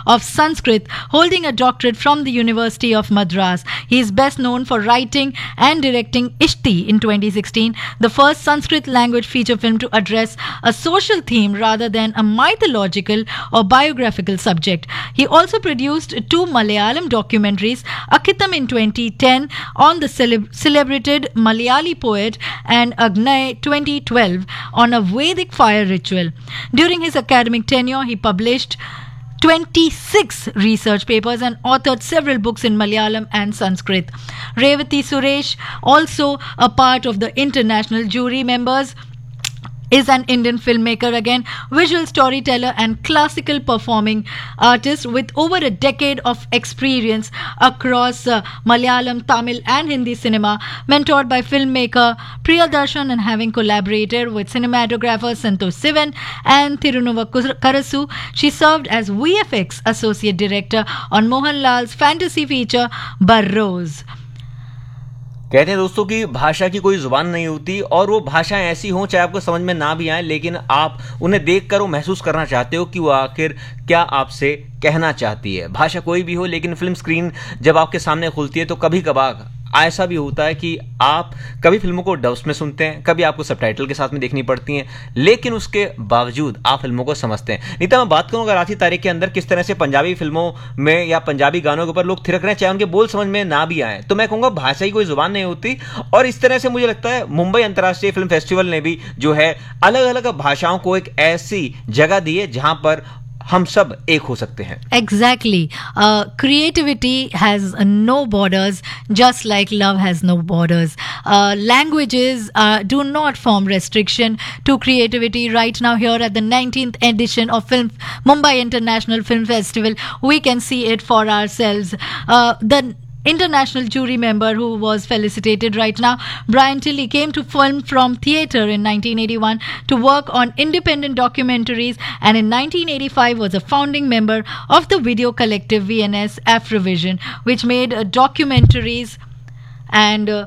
of Sanskrit, holding a doctorate from the University of Madras. He is best known for writing and directing Ishti in 2016, the first Sanskrit language feature film to address a social theme rather than a mythological or biographical subject. He also produced two Malayalam documentaries, Akitam in 2010 on the celebrated Malayali poet and Agnay 2012 on a Vedic fire ritual. During his academic tenure, he published 26 research papers and authored several books in Malayalam and Sanskrit. Revati Suresh, also a part of the international jury members, is an Indian filmmaker again, visual storyteller and classical performing artist with over a decade of experience across Malayalam, Tamil and Hindi cinema, mentored by filmmaker Priyadarshan and having collaborated with cinematographer Santosh Sivan and Thirunuva Karasu. She served as VFX Associate Director on Mohanlal's fantasy feature Barroz. कहते हैं दोस्तों कि भाषा की कोई जुबान नहीं होती और वो भाषाएं ऐसी हों चाहे आपको समझ में ना भी आए, लेकिन आप उन्हें देखकर वो महसूस करना चाहते हो कि वो आखिर क्या आपसे कहना चाहती है। भाषा कोई भी हो, लेकिन फिल्म स्क्रीन जब आपके सामने खुलती है तो कभी कभार ऐसा भी होता है कि आप कभी फिल्मों को डब्स में सुनते हैं, कभी आपको सबटाइटल के साथ में देखनी पड़ती हैं, लेकिन उसके बावजूद आप फिल्मों को समझते हैं। नीता, मैं बात करूंगा आज की तारीख के अंदर किस तरह से पंजाबी फिल्मों में या पंजाबी गानों के ऊपर लोग थिरक रहे हैं, चाहे उनके बोल समझ में ना भी आए। तो मैं कहूंगा भाषा की कोई जुबान नहीं होती, और इस तरह से मुझे लगता है मुंबई अंतर्राष्ट्रीय फिल्म फेस्टिवल ने भी जो है अलग अलग भाषाओं को एक ऐसी जगह दी है जहां पर हम सब एक हो सकते हैं. Exactly. Creativity has no borders, just like love has no borders. Languages do not form restriction to creativity. Right now, here at the 19th edition of Mumbai International Film Festival, we can see it for ourselves. The international jury member who was felicitated right now, Brian Tilley, came to film from theatre in 1981 to work on independent documentaries, and in 1985 was a founding member of the video collective VNS Afrovision, which made documentaries and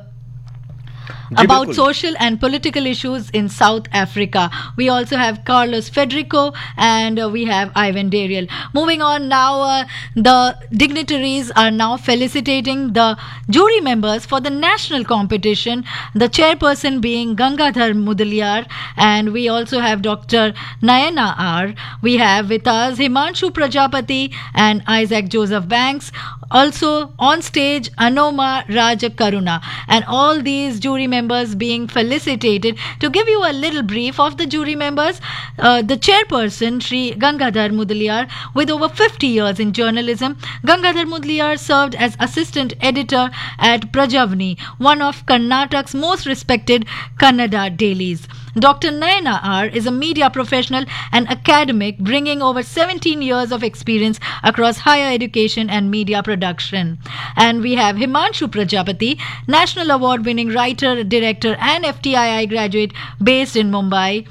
about social and political issues in South Africa. We also have Carlos Federico and we have Ivan Dariel. Moving on now, the dignitaries are now felicitating the jury members for the national competition, the chairperson being Gangadhar Mudaliar, and we also have Dr. Nayana R. We have with us Himanshu Prajapati and Isaac Joseph Banks. Also on stage, Anoma Rajakaruna, and all these jury members being felicitated. To give you a little brief of the jury members, the chairperson, Sri Gangadhar Mudaliar, with over 50 years in journalism. Gangadhar Mudaliar served as assistant editor at Prajavni, one of Karnataka's most respected Kannada dailies. Dr. Nayana R. is a media professional and academic, bringing over 17 years of experience across higher education and media production. And we have Himanshu Prajapati, National Award-winning writer, director and FTII graduate based in Mumbai.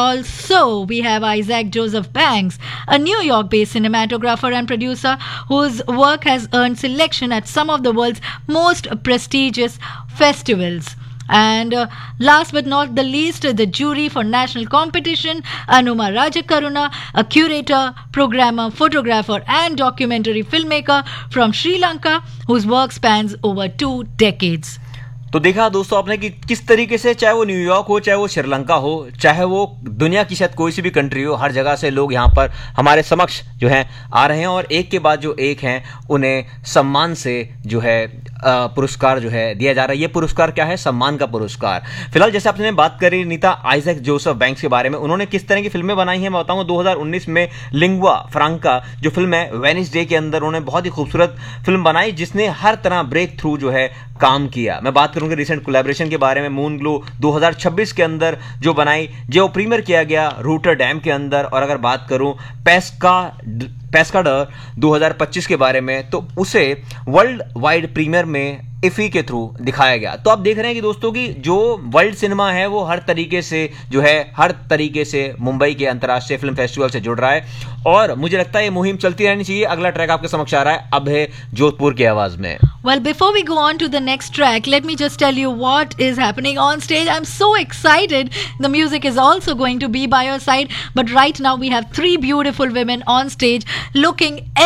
Also, we have Isaac Joseph Banks, a New York-based cinematographer and producer whose work has earned selection at some of the world's most prestigious festivals. And last but not the least, the jury for national competition, Anuma Rajakaruna, a curator, programmer, photographer and documentary filmmaker from Sri Lanka, whose work spans over 2 decades. तो देखा दोस्तों आपने कि किस तरीके से, चाहे वो न्यूयॉर्क हो, चाहे वो श्रीलंका हो, चाहे वो दुनिया की शायद कोई सी भी कंट्री हो, हर जगह से लोग यहाँ पर हमारे समक्ष जो है आ रहे हैं और एक के बाद जो एक हैं उन्हें सम्मान से जो है पुरस्कार जो है दिया जा रहा है. ये पुरस्कार क्या है? सम्मान का पुरस्कार. फिलहाल जैसे आपने बात करी नीता आइजैक जोसेफ बैंक्स के बारे में, उन्होंने किस तरह की फिल्में बनाई हैं मैं बताऊंगा. 2019 में लिंगुआ फ्रांका जो फिल्म है वेनिसडे के अंदर उन्होंने बहुत ही खूबसूरत फिल्म बनाई जिसने हर तरह ब्रेक थ्रू जो है काम किया. मैं बात करूंगा रिसेंट कोलैबोरेशन के बारे में, मून ग्लो 2026 के अंदर जो बनाई, जो प्रीमियर किया गया रोटरडैम के अंदर. और अगर बात करूं पेस्काडर 2025 के बारे में, तो उसे वर्ल्ड वाइड प्रीमियर में इफी के थ्रू दिखाया गया. तो आप देख रहे हैं कि दोस्तों की जो वर्ल्ड सिनेमा है वो हर तरीके से जो है हर तरीके से मुंबई के अंतर्राष्ट्रीय फिल्म फेस्टिवल से जुड़ रहा है और मुझे लगता है ये मुहिम चलती रहनी चाहिए. अगला ट्रैक आपके समक्ष आ रहा है, अब है जोधपुर की आवाज में. Well, before we go on to the next track, let me just tell you what is happening on stage. I'm so excited. The music is also going to be by your side. But right now we have 3 beautiful women on stage looking